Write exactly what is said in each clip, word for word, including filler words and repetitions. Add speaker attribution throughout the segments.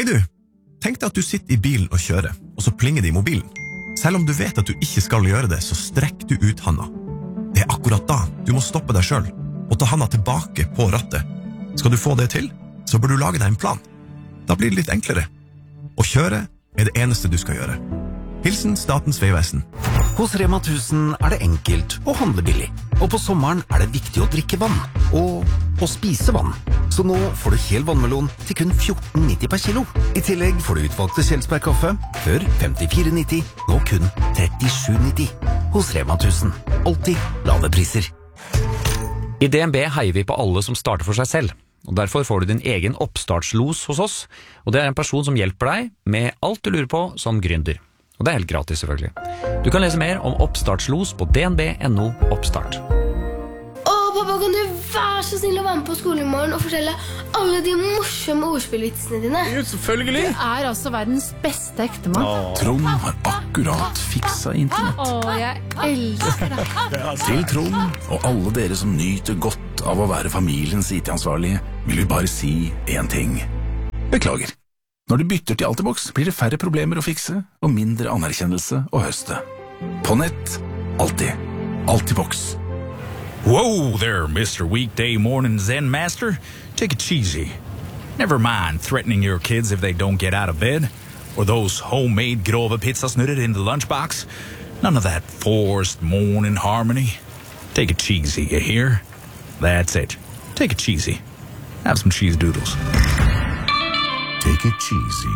Speaker 1: Hei du, tenk deg at du sitter i bilen og kjører, og så plinger det i mobilen. Selv om du vet at du ikke skal gjøre det, så strekk du ut handa. Det er akkurat da du må stoppe deg selv, og ta handa tilbake på rattet. Skal du få det til, så bør du lage deg en plan. Da blir det litt enklere. Å kjøre er det eneste du skal gjøre. Hilsen Statens Vegvesen.
Speaker 2: Hos Rema tusen er det enkelt å handle billig. Og på sommeren er det viktig å drikke vann. Og å spise vann. Så nå får du hel vannmelon til kun fjorten nitti per kilo. I tillegg får du utvalgte Kjelsberg-kaffe, før femtifire nitti, nå kun trettisju nitti. Hos Rema tusen. Alltid lave priser.
Speaker 3: I D N B heier vi på alle som starter for seg selv. Og derfor får du din egen oppstartslos hos oss. Og det er en person som hjelper deg med alt du lurer på som gründer. Og det er helt gratis selvfølgelig. Du kan lese mer om oppstartslos på d n b punktum n o oppstart.
Speaker 4: Åh, pappa, kan du være så snill å være med på skolen i morgen og fortelle alle de morsomme ordspillvitsene dine?
Speaker 5: Jo, selvfølgelig.
Speaker 6: Du er altså verdens beste ektemann.
Speaker 5: Åh.
Speaker 7: Trond har akkurat fiksa internett.
Speaker 6: Åh, jeg elsker deg.
Speaker 7: Til Trond og alle dere som nyter godt av å være familiens I T-ansvarlige, vil vi bare si en ting. Beklager. Når du bytter til Altibox, blir det færre problemer å fikse, og mindre anerkjennelse å høste. På nett, alltid. Altibox.
Speaker 8: Whoa there, Mister Weekday Morning Zen Master. Take it cheesy. Never mind threatening your kids if they don't get out of bed, or those homemade grove pizzasnurrer in the lunchbox. None of that forced morning harmony. Take it cheesy, you hear? That's it. Take it cheesy. Have some cheese doodles.
Speaker 7: Take it cheesy.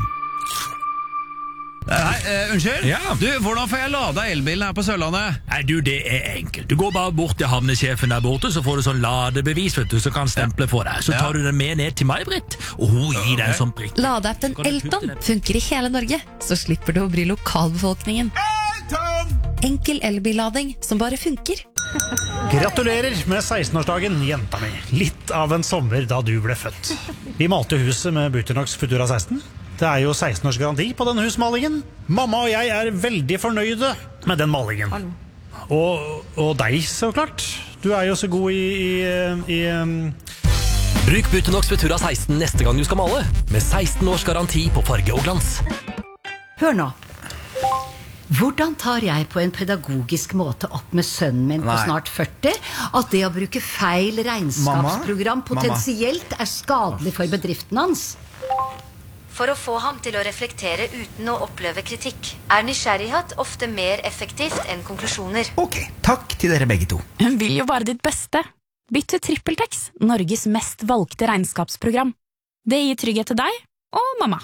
Speaker 9: Hei, uh, unnskyld?
Speaker 8: Ja.
Speaker 9: Du, hvordan får jeg lada elbilen her på Sørlandet?
Speaker 10: Nei, du, det er enkelt. Du går bare bort til havnesjefen der borte, så får du sånn ladebevis, vet du, som kan stemple for deg. Så
Speaker 9: Ja.
Speaker 10: tar du den med ned til May-Britt, og hun gir deg en sånn prikk.
Speaker 11: Ladeappen Elton funker i hele Norge, så slipper du å bry lokalbefolkningen. Enkel elbillading som bare funker.
Speaker 12: Gratulerer med seksten-årsdagen, jenta mi. Litt av en sommer da du ble født. Vi malte huset med Buternox Futura seksten. Det er jo seksten års garanti på denne husmalingen. Mamma og jeg er veldig fornøyde med den malingen. Og, og deg, så klart. Du er jo så god i... i, i um...
Speaker 13: Bruk Buternox Futura seksten neste gang du skal male, med seksten års garanti på farge og glans.
Speaker 14: Hør nå. Hvordan tar jeg på en pedagogisk måte opp med sønnen min på
Speaker 9: Nei.
Speaker 14: snart førti at det å bruke feil regnskapsprogram
Speaker 9: Mamma?
Speaker 14: potensielt er skadelig for bedriften hans?
Speaker 15: For å få ham til å reflektere uten å oppleve kritikk, er nysgjerrighet ofte mer effektivt enn konklusjoner.
Speaker 9: Ok, takk til dere begge to.
Speaker 16: Hun vil jo bare ditt beste. Bytt til TrippelTex, Norges mest valgte regnskapsprogram. Det gir trygghet til deg og mamma.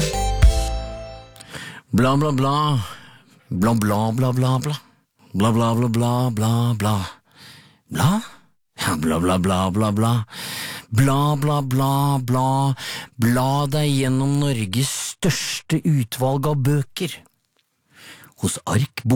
Speaker 13: Bla bla bla. Bla bla bla bla bla. Bla bla bla bla bla bla. Bla? Ja, bla bla bla bla bla. Bla bla bla bla. Bla deg gjennom Norges største utvalg av bøker. Hos Ark